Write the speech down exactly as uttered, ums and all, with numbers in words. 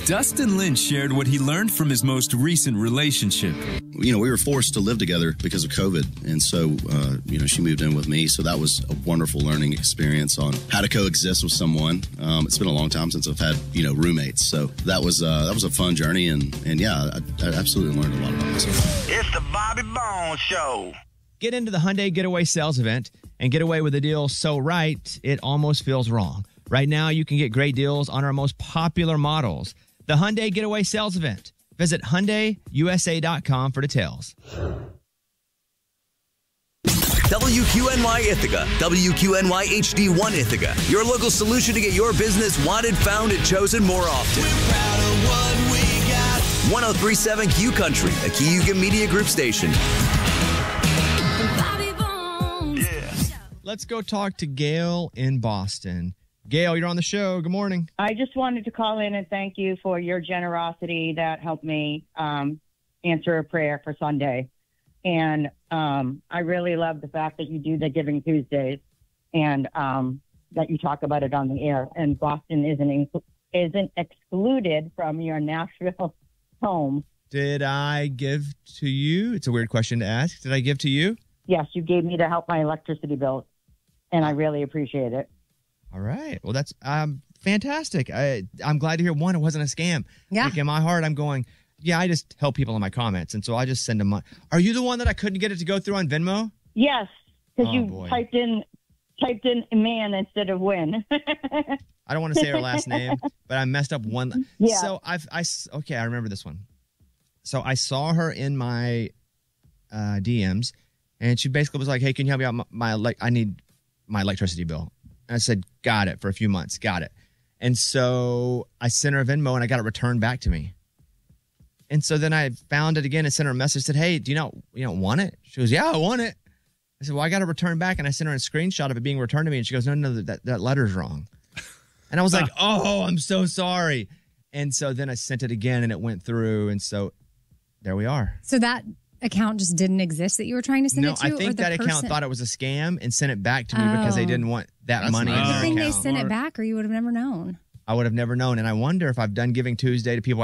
Dustin Lynch shared what he learned from his most recent relationship. You know, we were forced to live together because of COVID. And so, uh, you know, she moved in with me. So that was a wonderful learning experience on how to coexist with someone. Um, it's been a long time since I've had, you know, roommates. So that was uh, that was a fun journey. And, and yeah, I, I absolutely learned a lot about myself. It's the Bobby Bones Show. Get into the Hyundai Getaway Sales Event and get away with a deal so right, it almost feels wrong. Right now, you can get great deals on our most popular models. The Hyundai Getaway Sales Event. Visit Hyundai U S A dot com for details. W Q N Y Ithaca, W Q N Y H D one Ithaca, your local solution to get your business wanted, found, and chosen more often. We're proud of what we got. one oh three point seven Q Country, a Cayuga Media Group station. Yeah. Let's go talk to Gail in Boston. Gail, you're on the show. Good morning. I just wanted to call in and thank you for your generosity that helped me um, answer a prayer for Sunday. And um, I really love the fact that you do the Giving Tuesdays and um, that you talk about it on the air. And Boston isn't inc- isn't excluded from your Nashville home. Did I give to you? It's a weird question to ask. Did I give to you? Yes, you gave me to help my electricity bills, and I really appreciate it. All right. Well, that's um, fantastic. I, I'm glad to hear, one, it wasn't a scam. Yeah. Like in my heart, I'm going, yeah, I just help people in my comments. And so I just send them money. Are you the one that I couldn't get it to go through on Venmo? Yes, because Oh, you boy. typed in typed in man instead of win. I don't want to say her last name, but I messed up one. Yeah. So I've, I, s- okay, I remember this one. So I saw her in my uh, D Ms, and she basically was like, hey, can you help me out? My, my elec- I need my electricity bill. And I said, got it, for a few months. Got it. And so I sent her a Venmo, and I got it returned back to me. And so then I found it again and sent her a message, said, hey, do you not, you don't want it? She goes, yeah, I want it. I said, well, I got it returned back. And I sent her a screenshot of it being returned to me. And she goes, no, no, that, that letter's wrong. And I was like, oh, I'm so sorry. And so then I sent it again, and it went through. And so there we are. So that account just didn't exist that you were trying to send No, it to? I or think the that account person- thought it was a scam and sent it back to me because they Oh. didn't want that That's money in nice. their Good thing they account. sent it back, or you would have never known. I would have never known. And I wonder if I've done Giving Tuesday to people